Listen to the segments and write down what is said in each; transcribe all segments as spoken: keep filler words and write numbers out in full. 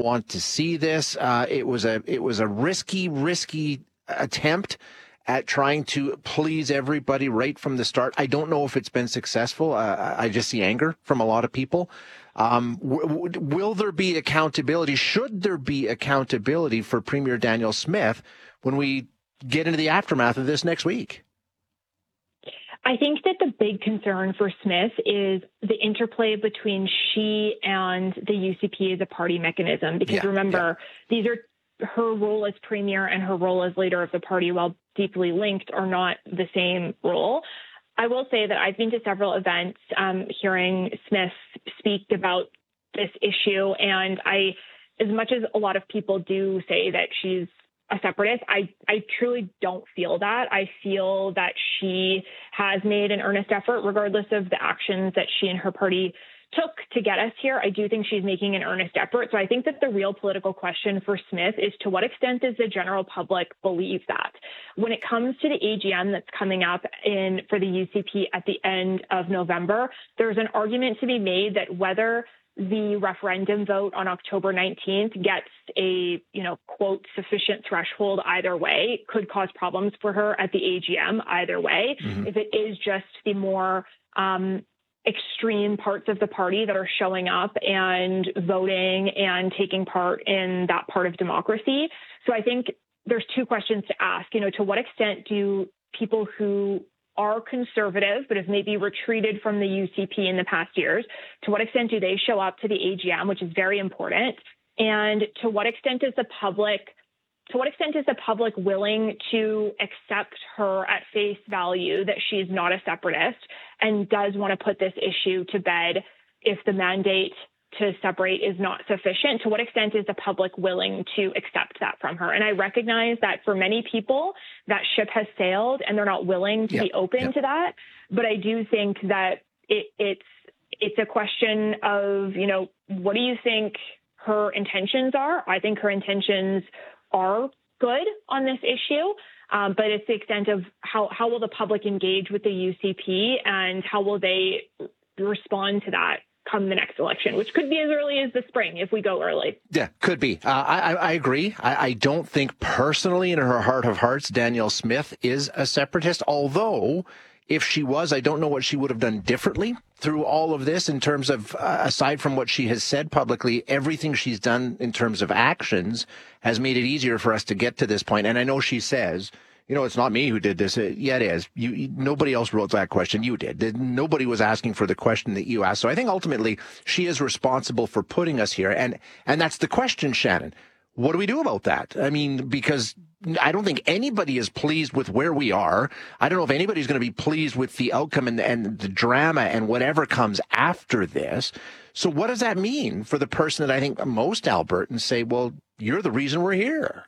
want to see this. Uh, it was a it was a risky, risky attempt at trying to please everybody right from the start. I don't know if it's been successful. Uh, I just see anger from a lot of people. Um, w- w- will there be accountability? Should there be accountability for Premier Danielle Smith when we get into the aftermath of this next week? I think that the big concern for Smith is the interplay between she and the U C P as a party mechanism. Because yeah, remember, yeah. these are her role as premier and her role as leader of the party, while deeply linked, are not the same role. I will say that I've been to several events um, hearing Smith speak about this issue. And I, as much as a lot of people do say that she's a separatist, I, I truly don't feel that. I feel that she has made an earnest effort, regardless of the actions that she and her party took to get us here. I do think she's making an earnest effort. So I think that the real political question for Smith is, to what extent does the general public believe that? When it comes to the A G M that's coming up in for the U C P at the end of November, there's an argument to be made that whether the referendum vote on October nineteenth gets a, you know, quote, sufficient threshold either way could cause problems for her at the A G M either way. Mm-hmm. If it is just the more um, extreme parts of the party that are showing up and voting and taking part in that part of democracy. So I think there's two questions to ask. You know, to what extent do people who are conservative but have maybe retreated from the U C P in the past years, to what extent do they show up to the A G M, which is very important? And to what extent is the public To what extent is the public willing to accept her at face value that she's not a separatist and does want to put this issue to bed if the mandate to separate is not sufficient? To what extent is the public willing to accept that from her? And I recognize that for many people, that ship has sailed and they're not willing to yep. be open yep. to that. But I do think that it, it's it's a question of, you know, what do you think her intentions are? I think her intentions are good on this issue, um, but it's the extent of how, how will the public engage with the U C P and how will they respond to that come the next election, which could be as early as the spring if we go early. Yeah, could be. Uh, I, I agree. I, I don't think personally in her heart of hearts, Danielle Smith is a separatist, although if she was, I don't know what she would have done differently through all of this in terms of, uh, aside from what she has said publicly, everything she's done in terms of actions has made it easier for us to get to this point. And I know she says, you know, it's not me who did this. Uh, yeah, it is. You, you, nobody else wrote that question. You did. Nobody was asking for the question that you asked. So I think ultimately she is responsible for putting us here. And, and that's the question, Shannon. What do we do about that? I mean, because I don't think anybody is pleased with where we are. I don't know if anybody's going to be pleased with the outcome and, and the drama and whatever comes after this. So what does that mean for the person that I think most Albertans say, well, you're the reason we're here?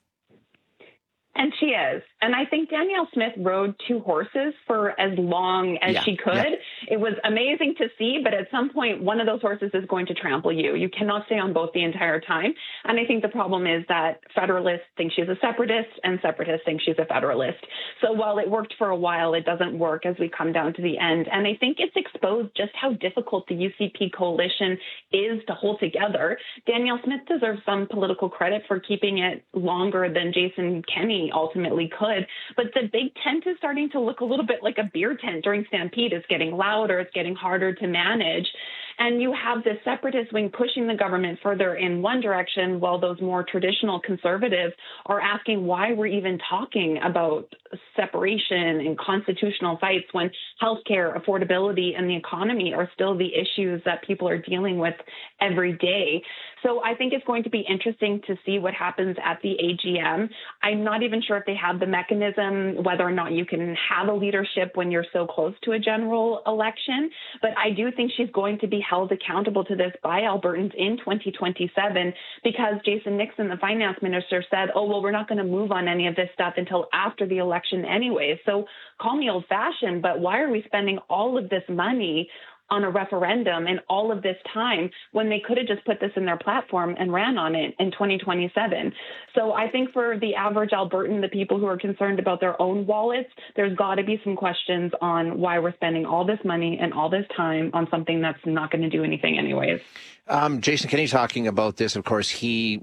And she is. And I think Danielle Smith rode two horses for as long as yeah, she could. Yeah. It was amazing to see, but at some point, one of those horses is going to trample you. You cannot stay on both the entire time. And I think the problem is that Federalists think she's a separatist and Separatists think she's a Federalist. So while it worked for a while, it doesn't work as we come down to the end. And I think it's exposed just how difficult the U C P coalition is to hold together. Danielle Smith deserves some political credit for keeping it longer than Jason Kenney ultimately could. But the big tent is starting to look a little bit like a beer tent during Stampede. It's getting louder. It's getting harder to manage. And you have the separatist wing pushing the government further in one direction, while those more traditional conservatives are asking why we're even talking about separation and constitutional fights when healthcare, affordability, and the economy are still the issues that people are dealing with every day. So I think it's going to be interesting to see what happens at the A G M. I'm not even sure if they have the mechanism, whether or not you can have a leadership when you're so close to a general election. But I do think she's going to be held accountable to this by Albertans in twenty twenty-seven, because Jason Nixon, the finance minister, said, oh, well, we're not going to move on any of this stuff until after the election anyway. So call me old-fashioned, but why are we spending all of this money on a referendum and all of this time when they could have just put this in their platform and ran on it in twenty twenty-seven? So I think for the average Albertan, the people who are concerned about their own wallets, there's got to be some questions on why we're spending all this money and all this time on something that's not going to do anything anyways. Um, Jason Kenney talking about this, of course, he